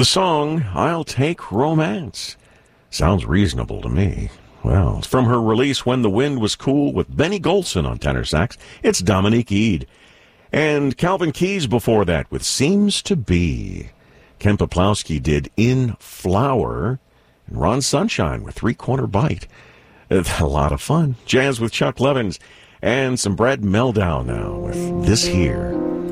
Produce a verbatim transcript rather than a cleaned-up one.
The song, I'll Take Romance. Sounds reasonable to me. Well, it's from her release When the Wind Was Cool with Benny Golson on tenor sax. It's Dominique Eade. And Calvin Keys before that with Seems to Be. Ken Poplowski did In Flower. And Ron Sunshine with Three Corner Bite. A lot of fun. Jazz with Chuck Levins. And some Brad Meldau now with This Here.